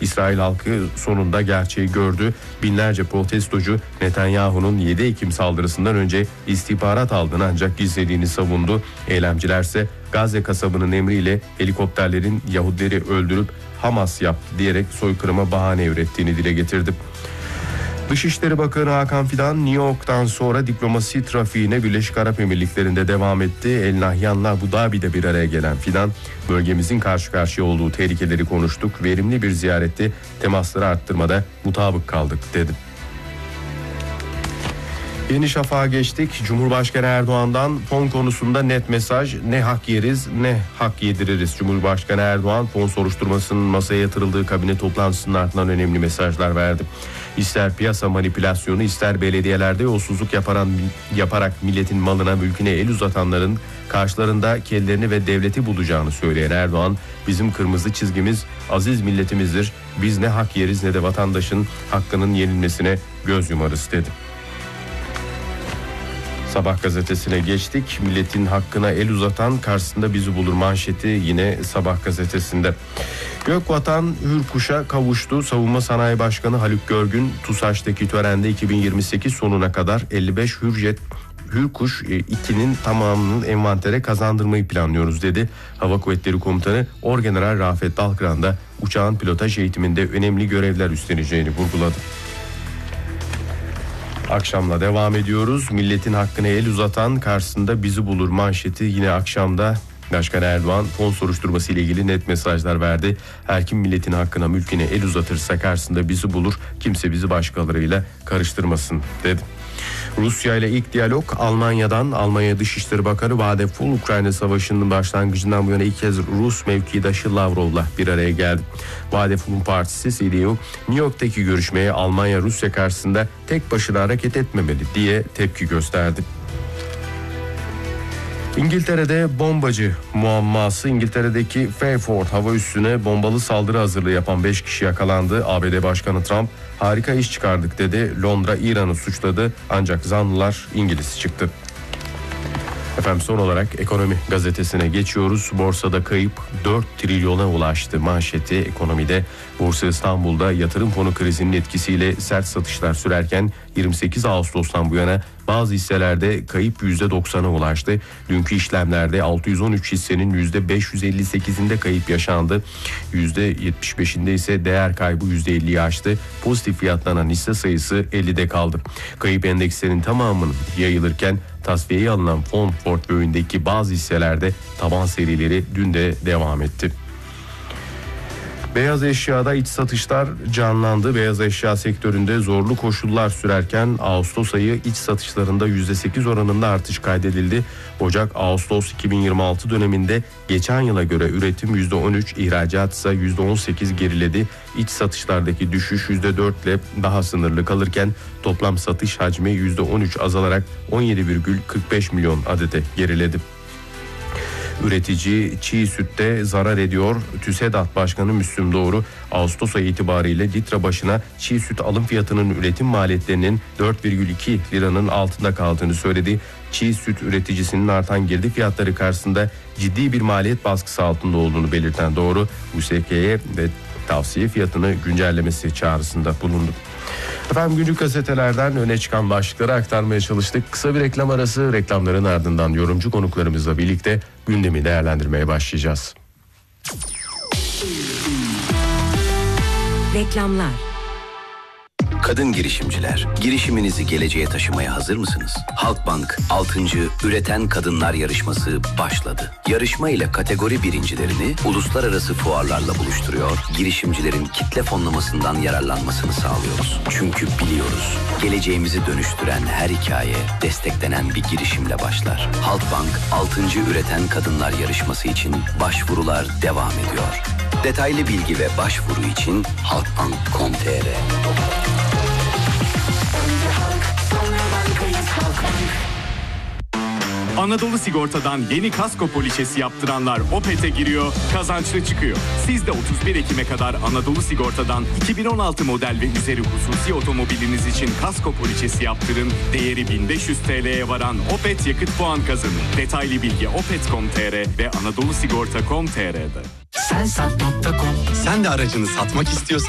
İsrail halkı sonunda gerçeği gördü. Binlerce protestocu Netanyahu'nun 7 Ekim saldırısından önce istihbarat aldığını ancak gizlediğini savundu. Eylemcilerse Gazze kasabının emriyle helikopterlerin Yahudileri öldürüp Hamas yaptı diyerek soykırıma bahane ürettiğini dile getirdi. Dışişleri Bakanı Hakan Fidan New York'tan sonra diplomasi trafiğine Birleşik Arap Emirlikleri'nde devam etti. El Nahyan'la Abu Dhabi'de bir araya gelen Fidan, bölgemizin karşı karşıya olduğu tehlikeleri konuştuk. Verimli bir ziyaretti, temasları arttırmada mutabık kaldık dedi. Yeni Şafak'a geçtik. Cumhurbaşkanı Erdoğan'dan fon konusunda net mesaj. Ne hak yeriz ne hak yediririz. Cumhurbaşkanı Erdoğan fon soruşturmasının masaya yatırıldığı kabine toplantısının ardından önemli mesajlar verdi. İster piyasa manipülasyonu, ister belediyelerde yolsuzluk yaparak milletin malına, mülküne el uzatanların karşılarında kendilerini ve devleti bulacağını söyleyen Erdoğan, bizim kırmızı çizgimiz aziz milletimizdir. Biz ne hak yeriz ne de vatandaşın hakkının yenilmesine göz yumarız dedi. Sabah gazetesine geçtik. Milletin hakkına el uzatan karşısında bizi bulur manşeti yine Sabah gazetesinde. Gökvatan Hürkuş'a kavuştu. Savunma Sanayi Başkanı Haluk Görgün, TUSAŞ'taki törende 2028 sonuna kadar 55 Hürkuş 2'nin tamamının envantere kazandırmayı planlıyoruz dedi. Hava Kuvvetleri Komutanı Orgeneral Rafet Dalkıran da uçağın pilotaj eğitiminde önemli görevler üstleneceğini vurguladı. Akşamla devam ediyoruz. Milletin hakkına el uzatan karşısında bizi bulur manşeti yine akşamda. Başkan Erdoğan fon soruşturması ile ilgili net mesajlar verdi. Her kim milletin hakkına, mülküne el uzatırsa karşısında bizi bulur. Kimse bizi başkalarıyla karıştırmasın dedi. Rusya ile ilk diyalog Almanya'dan. Almanya Dışişleri Bakanı Vadeful, Ukrayna Savaşı'nın başlangıcından bu yana ilk kez Rus mevkidaşı Lavrov'la bir araya geldi. Vadeful'un partisi CDU, New York'taki görüşmeye Almanya Rusya karşısında tek başına hareket etmemeli diye tepki gösterdi. İngiltere'de bombacı muamması. İngiltere'deki Fairford hava üssüne bombalı saldırı hazırlığı yapan 5 kişi yakalandı. ABD Başkanı Trump harika iş çıkardık dedi. Londra İran'ı suçladı ancak zanlılar İngiliz çıktı. Efendim son olarak Ekonomi gazetesine geçiyoruz. Borsada kayıp 4 trilyona ulaştı manşeti ekonomide. Borsa İstanbul'da yatırım fonu krizinin etkisiyle sert satışlar sürerken 28 Ağustos'tan bu yana bazı hisselerde kayıp %90'a ulaştı. Dünkü işlemlerde 613 hissenin %558'inde kayıp yaşandı. %75'inde ise değer kaybı %50'yi aştı. Pozitif fiyatlanan hisse sayısı 50'de kaldı. Kayıp endekslerin tamamının yayılırken tasfiyeye alınan fon portföyündeki bazı hisselerde taban serileri dün de devam etti. Beyaz eşyada iç satışlar canlandı. Beyaz eşya sektöründe zorlu koşullar sürerken Ağustos ayı iç satışlarında %8 oranında artış kaydedildi. Ocak-Ağustos 2026 döneminde geçen yıla göre üretim %13, ihracat ise %18 geriledi. İç satışlardaki düşüş %4 ile daha sınırlı kalırken toplam satış hacmi %13 azalarak 17,45 milyon adete geriledi. Üretici çiğ sütte zarar ediyor. TÜSEDAT Başkanı Müslüm Doğru, Ağustos ayı itibariyle litre başına çiğ süt alım fiyatının üretim maliyetlerinin 4,2 liranın altında kaldığını söyledi. Çiğ süt üreticisinin artan girdi fiyatları karşısında ciddi bir maliyet baskısı altında olduğunu belirten Doğru, USK'ye ve tavsiye fiyatını güncellemesi çağrısında bulundu. Efendim günlük gazetelerden öne çıkan başlıkları aktarmaya çalıştık. Kısa bir reklam arası, reklamların ardından yorumcu konuklarımızla birlikte gündemi değerlendirmeye başlayacağız. Reklamlar. Kadın girişimciler, girişiminizi geleceğe taşımaya hazır mısınız? Halkbank 6. Üreten Kadınlar Yarışması başladı. Yarışma ile kategori birincilerini uluslararası fuarlarla buluşturuyor, girişimcilerin kitle fonlamasından yararlanmasını sağlıyoruz. Çünkü biliyoruz, geleceğimizi dönüştüren her hikaye desteklenen bir girişimle başlar. Halkbank 6. Üreten Kadınlar Yarışması için başvurular devam ediyor. Detaylı bilgi ve başvuru için halkbank.com.tr. Anadolu Sigorta'dan yeni kasko poliçesi yaptıranlar Opet'e giriyor, kazançlı çıkıyor. Siz de 31 Ekim'e kadar Anadolu Sigorta'dan 2016 model ve üzeri hususi otomobiliniz için kasko poliçesi yaptırın. Değeri 1500 TL'ye varan Opet yakıt puan kazanın. Detaylı bilgi opet.com.tr ve anadolusigorta.com.tr'de. Sen de aracını satmak istiyorsan